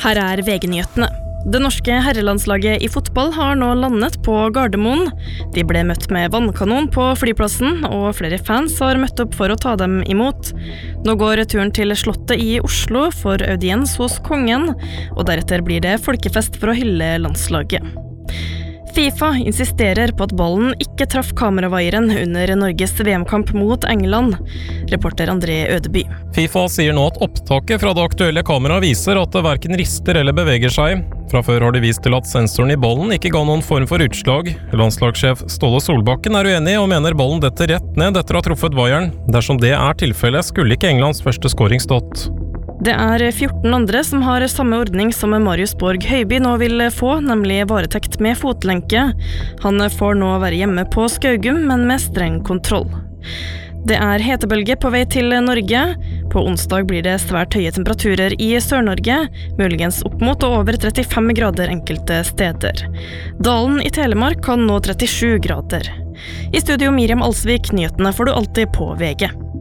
Her VG-nyhetene. Det norske herrelandslaget i fotball har nå landet på Gardermoen. De ble møtt med vannkanon på flyplassen, og flere fans har møtt opp for å ta dem imot. Nå går turen til Slottet i Oslo for audiens hos kongen, og deretter blir det folkefest for å hylle landslaget. FIFA insisterer på at ballen ikke traff kameravaieren under Norges VM-kamp mot England. Reporter André Ødeby. FIFA sier nå at opptaket fra det aktuelle kameraet viser at det hverken rister eller beveger seg. Fra før har de vist til at sensoren i ballen ikke ga noen form for utslag. Landslagssjef Ståle Solbakken er uenig og mener ballen detter rett ned etter å ha truffet vaieren. Dersom det er tilfellet, skulle ikke Englands første scoring stått. Det er 14 andre som har samme ordning som Marius Borg Høiby nå vil få, nemlig varetekt med fotlenke. Han får nå være hjemme på Skaugum, men med streng kontroll. Det er hetebølge på vei til Norge. På onsdag blir det svært høye temperaturer i Sør-Norge, muligens opp mot og over 35 grader enkelte steder. Dalen i Telemark kan nå 37 grader. I studio Miriam Alsvik, nyhetene får du alltid på VG.